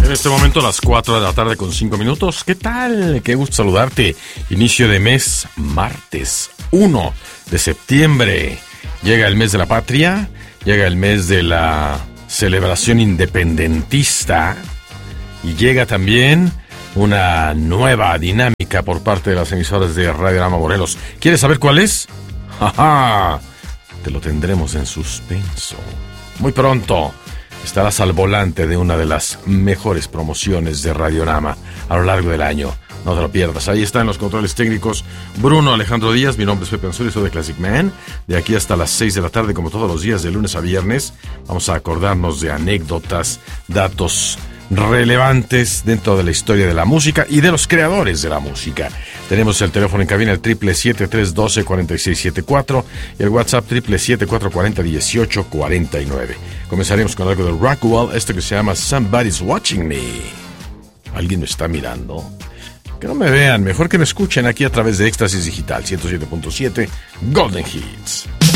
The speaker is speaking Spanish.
En este momento, las 4 de la tarde con 5 minutos. ¿Qué tal? Qué gusto saludarte. Inicio de mes, martes 1 de septiembre. Llega el mes de la patria, llega el mes de la celebración independentista y llega también una nueva dinámica por parte de las emisoras de Radiorama Morelos. ¿Quieres saber cuál es? ¡Ja, ja! Te lo tendremos en suspenso. Muy pronto estarás al volante de una de las mejores promociones de Radiorama a lo largo del año. No te lo pierdas. Ahí está en los controles técnicos Bruno Alejandro Díaz. Mi nombre es Pepe Ansuri, soy de Classic Man. De aquí hasta las 6 de la tarde, como todos los días, de lunes a viernes, vamos a acordarnos de anécdotas, datos relevantes dentro de la historia de la música y de los creadores de la música. Tenemos el teléfono en cabina, el 777-312-4674, y el WhatsApp 777-440-1849. Comenzaremos con algo de Rockwell, esto que se llama Somebody's Watching Me. ¿Alguien me está mirando? Que no me vean, mejor que me escuchen aquí a través de Éxtasis Digital 107.7 Golden Hits.